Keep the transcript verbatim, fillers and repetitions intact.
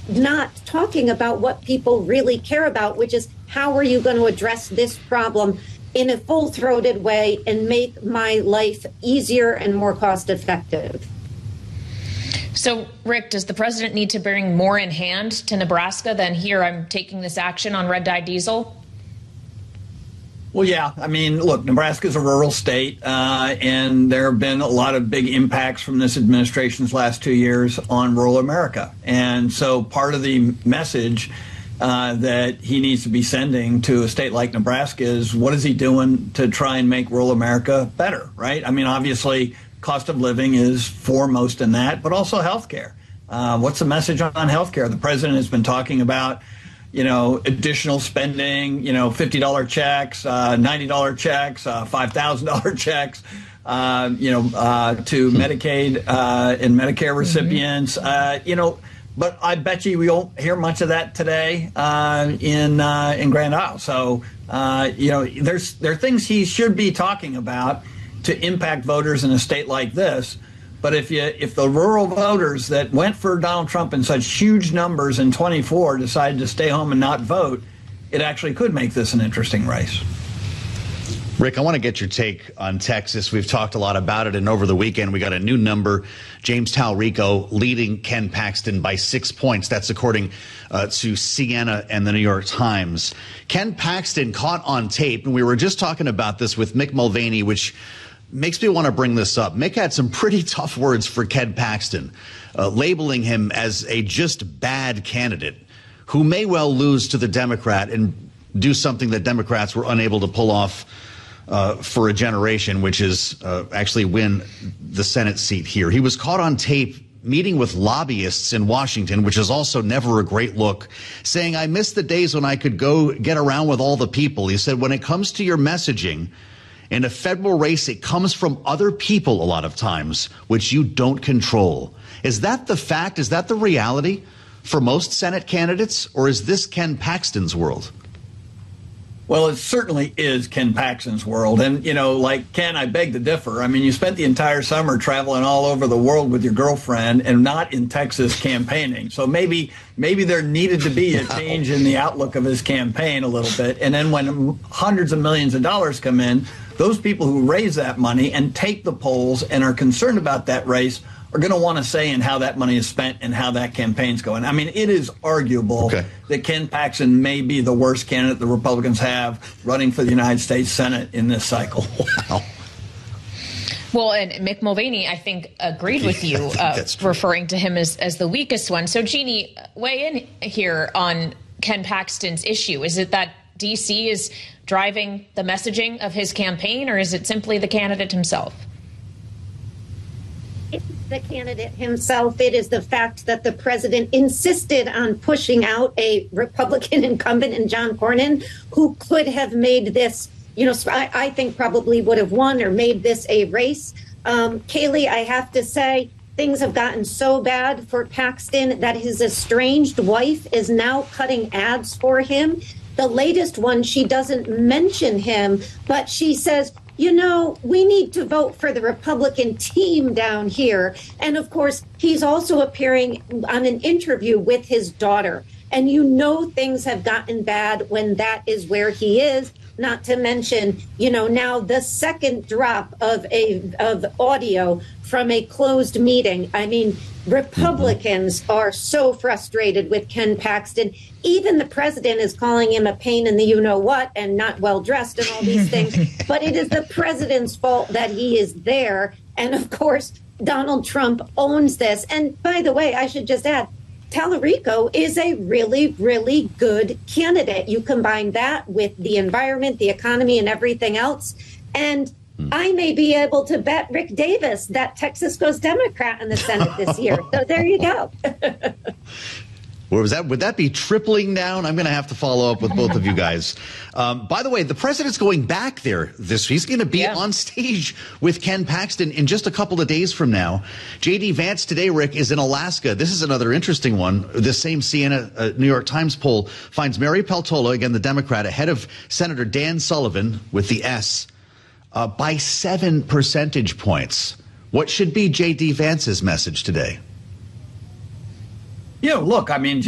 not talking about what people really care about, which is how are you going to address this problem in a full-throated way and make my life easier and more cost-effective. So, Rick, does the president need to bring more in hand to Nebraska than here, I'm taking this action on red dye diesel? Well, yeah. I mean, look, Nebraska is a rural state, uh, and there have been a lot of big impacts from this administration's last two years on rural America. And so part of the message uh, that he needs to be sending to a state like Nebraska is what is he doing to try and make rural America better, right? I mean, obviously, cost of living is foremost in that, but also health care. Uh, what's the message on health care? The president has been talking about, you know, additional spending, you know, fifty dollar checks, uh, ninety dollar checks, uh, five thousand dollar checks, uh, you know, uh, to Medicaid uh, and Medicare recipients, mm-hmm. uh, you know, but I bet you we won't hear much of that today uh, in uh, in Grand Isle. So, uh, you know, there's there are things he should be talking about to impact voters in a state like this. But if you if the rural voters that went for Donald Trump in such huge numbers in twenty-four decided to stay home and not vote, it actually could make this an interesting race. Rick, I want to get your take on Texas. We've talked a lot about it, and over the weekend we got a new number. James Talrico leading Ken Paxton by six points. That's according uh, to Siena and the New York Times. Ken Paxton caught on tape, and we were just talking about this with Mick Mulvaney, which makes me want to bring this up. Mick had some pretty tough words for Ken Paxton, uh, labeling him as a just bad candidate who may well lose to the Democrat and do something that Democrats were unable to pull off uh, for a generation, which is uh, actually win the Senate seat here. He was caught on tape meeting with lobbyists in Washington, which is also never a great look, saying, I miss the days when I could go get around with all the people. He said, when it comes to your messaging, in a federal race, it comes from other people a lot of times, which you don't control. Is that the fact? Is that the reality for most Senate candidates? Or is this Ken Paxton's world? Well, it certainly is Ken Paxton's world. And, you know, like, Ken, I beg to differ. I mean, you spent the entire summer traveling all over the world with your girlfriend and not in Texas campaigning. So maybe maybe there needed to be a change in the outlook of his campaign a little bit. And then when hundreds of millions of dollars come in, those people who raise that money and take the polls and are concerned about that race are going to want to say in how that money is spent and how that campaign's going. I mean, it is arguable okay. that Ken Paxton may be the worst candidate the Republicans have running for the United States Senate in this cycle. Wow. Well, and Mick Mulvaney, I think, agreed with you, uh, referring to him as, as the weakest one. So, Jeannie, weigh in here on Ken Paxton's issue. Is it that D C is driving the messaging of his campaign, or is it simply the candidate himself? It's the candidate himself. It is the fact that the president insisted on pushing out a Republican incumbent in John Cornyn, who could have made this, you know, I, I think probably would have won or made this a race. Um, Kayleigh, I have to say, things have gotten so bad for Paxton that his estranged wife is now cutting ads for him. The latest one, she doesn't mention him, but she says, you know, we need to vote for the Republican team down here. And of course, he's also appearing on an interview with his daughter. And you know things have gotten bad when that is where he is. Not to mention, you know, now the second drop of a of audio from a closed meeting. I mean, Republicans are so frustrated with Ken Paxton. Even the president is calling him a pain in the you-know-what and not well-dressed and all these things. But it is the president's fault that he is there. And, of course, Donald Trump owns this. And, by the way, I should just add, Talarico is a really, really good candidate. You combine that with the environment, the economy, and everything else. And I may be able to bet Rick Davis that Texas goes Democrat in the Senate this year. So there you go. Where was that? Would that be tripling down? I'm going to have to follow up with both of you guys. Um, by the way, the president's going back there this week. He's going to be yeah. on stage with Ken Paxton in just a couple of days from now. J D Vance today, Rick, is in Alaska. This is another interesting one. The same Siena uh, New York Times poll finds Mary Peltola, again the Democrat, ahead of Senator Dan Sullivan with the S uh, by seven percentage points. What should be J D Vance's message today? Yeah, look, I mean,